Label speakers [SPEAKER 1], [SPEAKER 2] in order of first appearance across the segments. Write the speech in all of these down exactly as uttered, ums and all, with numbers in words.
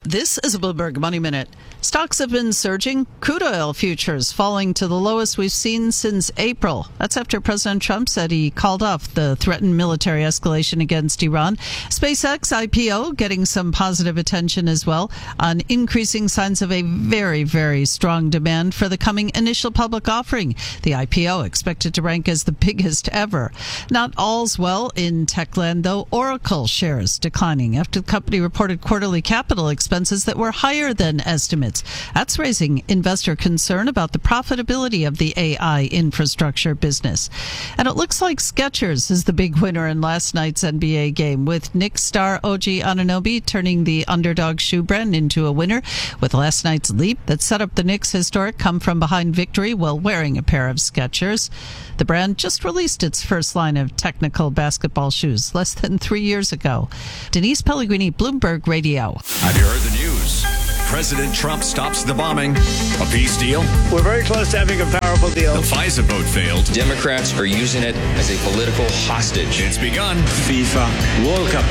[SPEAKER 1] This is a Bloomberg Money Minute. Stocks have been surging. Crude oil futures falling to the lowest we've seen since April. That's after President Trump said he called off the threatened military escalation against Iran. SpaceX I P O getting some positive attention as well on increasing signs of a very, very strong demand for the coming initial public offering. The I P O expected to rank as the biggest ever. Not all's well in Techland, though. Oracle shares declining after the company reported quarterly capital expenses that were higher than estimates. That's raising investor concern about the profitability of the A I infrastructure business. And it looks like Skechers is the big winner in last night's N B A game, with Knicks star O G Anunoby turning the underdog shoe brand into a winner with last night's leap that set up the Knicks' historic come-from-behind victory while wearing a pair of Skechers. The brand just released its first line of technical basketball shoes less than three years ago. Denise Pellegrini, Bloomberg Radio.
[SPEAKER 2] Have you heard the news? President Trump stops the bombing. A peace deal?
[SPEAKER 3] We're very close to having a powerful deal.
[SPEAKER 2] The FISA vote failed.
[SPEAKER 4] Democrats are using it as a political hostage.
[SPEAKER 2] It's begun.
[SPEAKER 3] FIFA World Cup.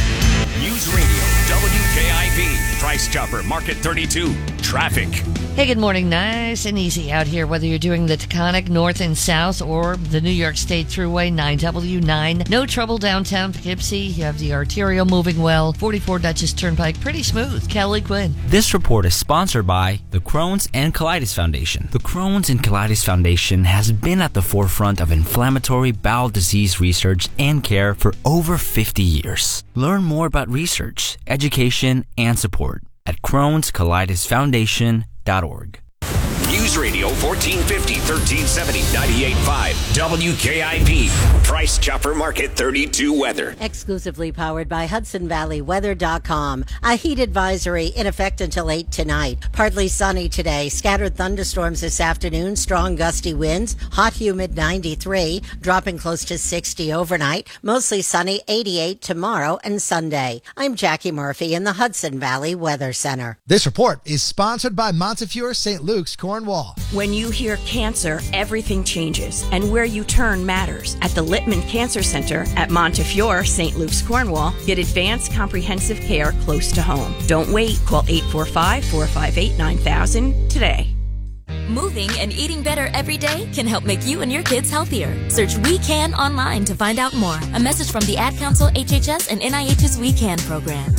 [SPEAKER 2] News Radio, W K I B. Price Chopper, Market thirty-two. Traffic.
[SPEAKER 5] Hey, good morning. Nice and easy out here, whether you're doing the Taconic north and south or the New York State Thruway nine W nine. No trouble downtown Poughkeepsie. You have the arterial moving well. forty-four Dutchess Turnpike, pretty smooth. Kelly Quinn.
[SPEAKER 6] This report is sponsored by the Crohn's and Colitis Foundation. The Crohn's and Colitis Foundation has been at the forefront of inflammatory bowel disease research and care for over fifty years. Learn more about research, education, and support at crohns colitis foundation dot org.
[SPEAKER 2] News Radio fourteen fifty, thirteen seventy, ninety-eight point five. W K I B. Price Chopper, Market thirty-two weather.
[SPEAKER 7] Exclusively powered by Hudson Valley Weather dot com. A heat advisory in effect until eight tonight. Partly sunny today. Scattered thunderstorms this afternoon. Strong gusty winds. Hot, humid ninety-three. Dropping close to sixty overnight. Mostly sunny eighty-eight tomorrow and Sunday. I'm Jackie Murphy in the Hudson Valley Weather Center.
[SPEAKER 8] This report is sponsored by Montefiore Saint Luke's Cornwall.
[SPEAKER 9] When you hear cancer, everything changes, and where you turn matters. At the Littman Cancer Center at Montefiore Saint Luke's Cornwall, get advanced comprehensive care close to home. Don't wait. Call eight four five, four five eight, nine thousand today.
[SPEAKER 10] Moving and eating better every day can help make you and your kids healthier. Search We Can online to find out more. A message from the Ad Council, H H S, and N I H's We Can program.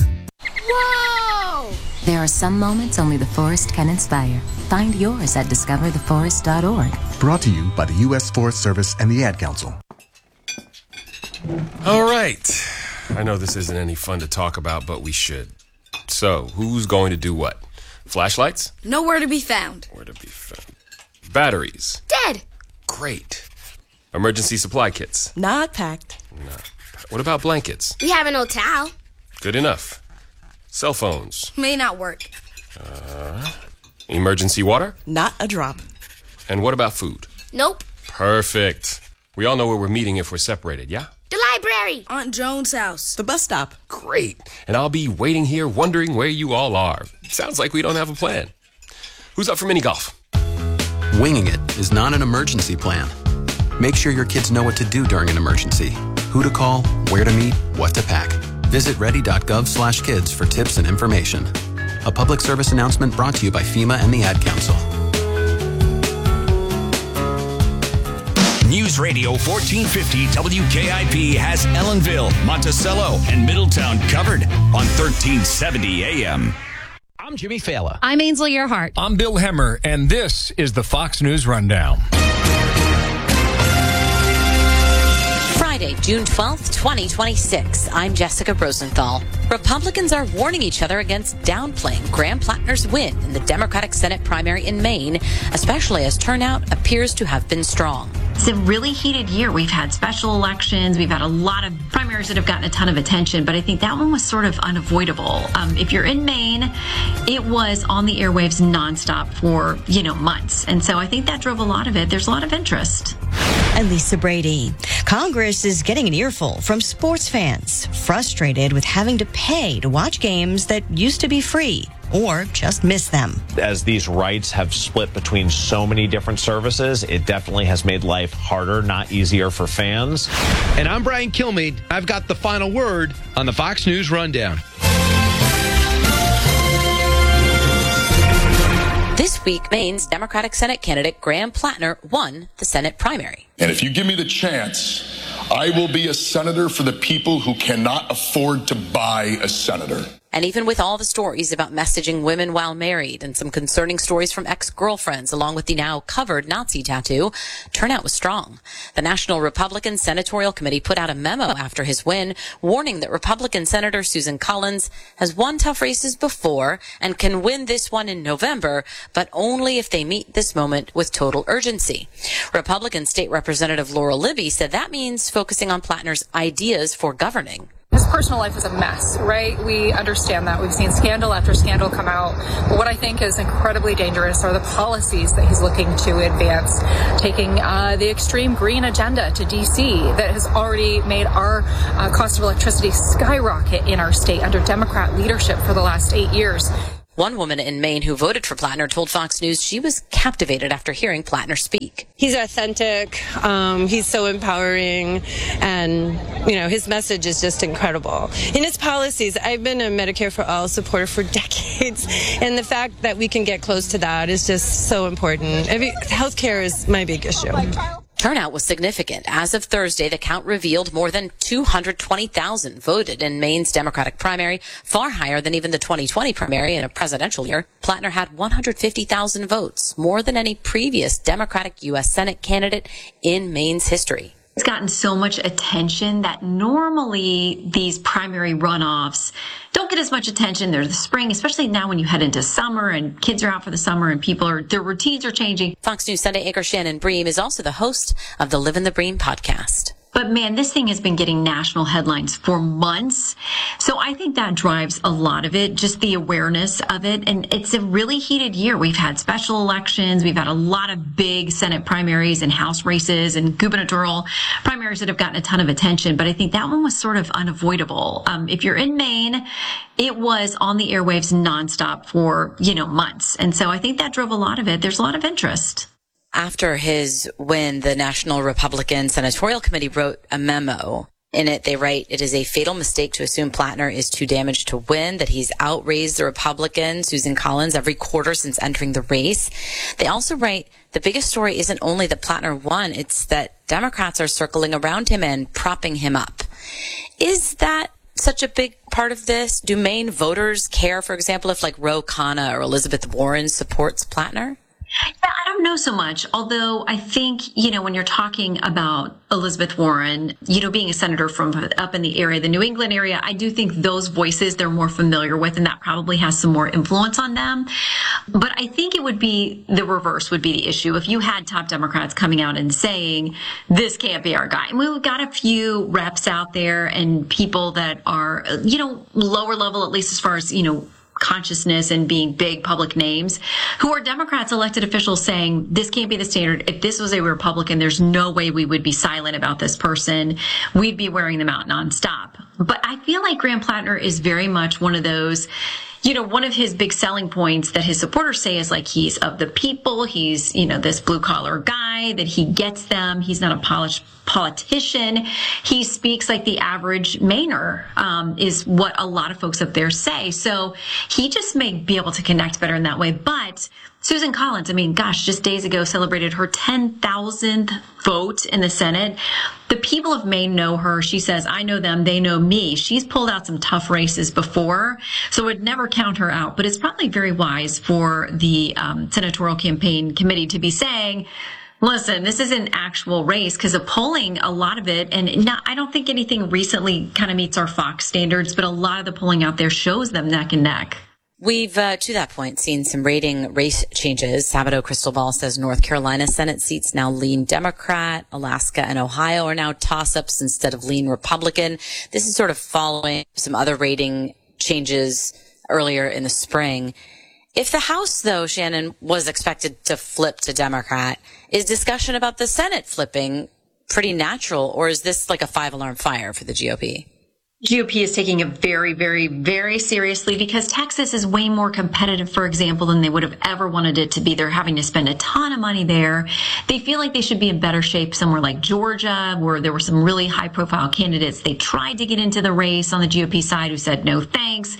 [SPEAKER 11] Whoa! There are some moments only the forest can inspire. Find yours at discover the forest dot org.
[SPEAKER 12] Brought to you by the U S Forest Service and the Ad Council.
[SPEAKER 13] All right. I know this isn't any fun to talk about, but we should. So, who's going to do what? Flashlights?
[SPEAKER 14] Nowhere to be found.
[SPEAKER 13] Where to be found? Batteries?
[SPEAKER 14] Dead.
[SPEAKER 13] Great. Emergency supply kits?
[SPEAKER 9] Not packed.
[SPEAKER 13] No. What about blankets?
[SPEAKER 14] We have an old towel.
[SPEAKER 13] Good enough. Cell phones?
[SPEAKER 14] May not work.
[SPEAKER 13] Uh, emergency water?
[SPEAKER 9] Not a drop.
[SPEAKER 13] And what about food?
[SPEAKER 14] Nope.
[SPEAKER 13] Perfect. We all know where we're meeting if we're separated, yeah?
[SPEAKER 14] The library. Aunt Joan's house.
[SPEAKER 9] The bus stop.
[SPEAKER 13] Great. And I'll be waiting here wondering where you all are. Sounds like we don't have a plan. Who's up for mini golf?
[SPEAKER 15] Winging it is not an emergency plan. Make sure your kids know what to do during an emergency. Who to call, where to meet, what to pack. Visit ready dot gov slash kids for tips and information. A public service announcement brought to you by FEMA and the Ad Council.
[SPEAKER 2] News Radio fourteen fifty W K I P has Ellenville, Monticello, and Middletown covered on thirteen seventy A M.
[SPEAKER 16] I'm Jimmy Fallon.
[SPEAKER 17] I'm Ainsley Earhart.
[SPEAKER 16] I'm Bill Hemmer, and this is the Fox News Rundown.
[SPEAKER 18] Friday, June twelfth, twenty twenty-six. I'm Jessica Rosenthal. Republicans are warning each other against downplaying Graham Plattner's win in the Democratic Senate primary in Maine, especially as turnout appears to have been strong.
[SPEAKER 19] It's a really heated year. We've had special elections. We've had a lot of primaries that have gotten a ton of attention, but I think that one was sort of unavoidable. Um, if you're in Maine, it was on the airwaves nonstop for, you know, months. And so I think that drove a lot of it. There's a lot of interest.
[SPEAKER 20] And Lisa Brady. Congress is getting an earful from sports fans, frustrated with having to pay to watch games that used to be free or just miss them.
[SPEAKER 21] As these rights have split between so many different services, it definitely has made life harder, not easier for fans.
[SPEAKER 22] And I'm Brian Kilmeade. I've got the final word on the Fox News Rundown.
[SPEAKER 18] This week, Maine's Democratic Senate candidate Graham Plattner won the Senate primary.
[SPEAKER 17] And if you give me the chance, I will be a senator for the people who cannot afford to buy a senator.
[SPEAKER 18] And even with all the stories about messaging women while married and some concerning stories from ex-girlfriends, along with the now covered Nazi tattoo, turnout was strong. The National Republican Senatorial Committee put out a memo after his win, warning that Republican Senator Susan Collins has won tough races before and can win this one in November, but only if they meet this moment with total urgency. Republican State Representative Laura Libby said that means focusing on Plattner's ideas for governing.
[SPEAKER 22] His personal life is a mess, right? We understand that. We've seen scandal after scandal come out. But what I think is incredibly dangerous are the policies that he's looking to advance, taking uh, the extreme green agenda to D C that has already made our uh, cost of electricity skyrocket in our state under Democrat leadership for the last eight years.
[SPEAKER 18] One woman in Maine who voted for Plattner told Fox News she was captivated after hearing Plattner speak.
[SPEAKER 23] He's authentic. Um, he's so empowering. And, you know, his message is just incredible. In his policies, I've been a Medicare for All supporter for decades. And the fact that we can get close to that is just so important. I mean, healthcare is my big issue.
[SPEAKER 18] Turnout was significant. As of Thursday, the count revealed more than two hundred twenty thousand voted in Maine's Democratic primary, far higher than even the twenty twenty primary in a presidential year. Plattner had one hundred fifty thousand votes, more than any previous Democratic U S Senate candidate in Maine's history.
[SPEAKER 19] It's gotten so much attention that normally these primary runoffs don't get as much attention. There's the spring, especially now when you head into summer and kids are out for the summer and people are, their routines are changing.
[SPEAKER 18] Fox News Sunday anchor Shannon Bream is also the host of the Live in the Bream podcast.
[SPEAKER 19] But man, this thing has been getting national headlines for months. So I think that drives a lot of it, just the awareness of it. And it's a really heated year. We've had special elections. We've had a lot of big Senate primaries and House races and gubernatorial primaries that have gotten a ton of attention. But I think that one was sort of unavoidable. Um, if you're in Maine, it was on the airwaves nonstop for, you know, months. And so I think that drove a lot of it. There's a lot of interest.
[SPEAKER 18] After his win, the National Republican Senatorial Committee wrote a memo. In it, they write, "It is a fatal mistake to assume Plattner is too damaged to win, that he's outraised the Republican, Susan Collins, every quarter since entering the race." They also write, "The biggest story isn't only that Plattner won, it's that Democrats are circling around him and propping him up." Is that such a big part of this? Do Maine voters care, for example, if like Ro Khanna or Elizabeth Warren supports Plattner?
[SPEAKER 19] Yeah, I don't know so much. Although I think, you know, when you're talking about Elizabeth Warren, you know, being a senator from up in the area, the New England area, I do think those voices they're more familiar with, and that probably has some more influence on them. But I think it would be the reverse would be the issue. If you had top Democrats coming out and saying, this can't be our guy. And we've got a few reps out there and people that are, you know, lower level, at least as far as, you know, consciousness and being big public names, who are Democrats, elected officials saying this can't be the standard. If this was a Republican, there's no way we would be silent about this person. We'd be wearing them out nonstop. But I feel like Graham Plattner is very much one of those, you know, one of his big selling points that his supporters say is like he's of the people. He's, you know, this blue collar guy, that he gets them. He's not a polished politician. He speaks like the average Mainer, um, is what a lot of folks up there say. So he just may be able to connect better in that way. But Susan Collins, I mean, gosh, just days ago celebrated her ten thousandth vote in the Senate. The people of Maine know her. She says, I know them, they know me. She's pulled out some tough races before, so would never count her out. But it's probably very wise for the um, Senatorial Campaign Committee to be saying, listen, this is an actual race, because of polling, a lot of it, and not, I don't think anything recently kind of meets our Fox standards, but a lot of the polling out there shows them neck and neck.
[SPEAKER 18] We've, uh, to that point, seen some rating race changes. Sabato Crystal Ball says North Carolina Senate seats now lean Democrat. Alaska and Ohio are now toss-ups instead of lean Republican. This is sort of following some other rating changes earlier in the spring. If the House, though, Shannon, was expected to flip to Democrat, is discussion about the Senate flipping pretty natural, or is this like a five-alarm fire for the G O P?
[SPEAKER 19] G O P is taking it very, very, very seriously because Texas is way more competitive, for example, than they would have ever wanted it to be. They're having to spend a ton of money there. They feel like they should be in better shape somewhere like Georgia, where there were some really high-profile candidates. They tried to get into the race on the G O P side who said no thanks.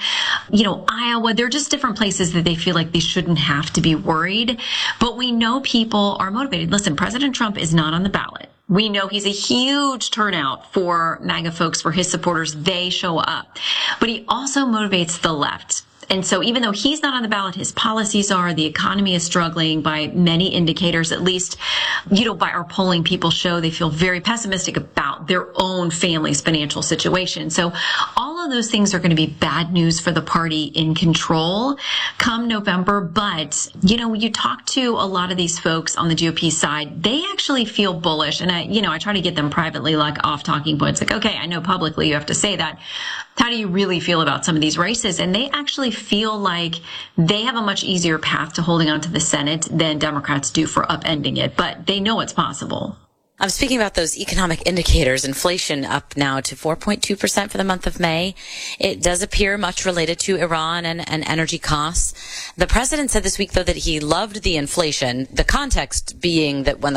[SPEAKER 19] you know, Iowa. They're just different places that they feel like they shouldn't have to be worried. But we know people are motivated. Listen, President Trump is not on the ballot. We know he's a huge turnout for MAGA folks, for his supporters. They show up. But he also motivates the left. And so even though he's not on the ballot, his policies are, the economy is struggling by many indicators, at least, you know, by our polling, people show they feel very pessimistic about their own family's financial situation. So all of those things are going to be bad news for the party in control come November. But, you know, when you talk to a lot of these folks on the G O P side, they actually feel bullish. And I, you know, I try to get them privately, like off talking points, like, okay, I know publicly you have to say that. How do you really feel about some of these races? And they actually feel like they have a much easier path to holding on to the Senate than Democrats do for upending it. But they know it's possible.
[SPEAKER 18] I'm speaking about those economic indicators. Inflation up now to four point two percent for the month of May. It does appear much related to Iran and, and energy costs. The president said this week, though, that he loved the inflation, the context being that when the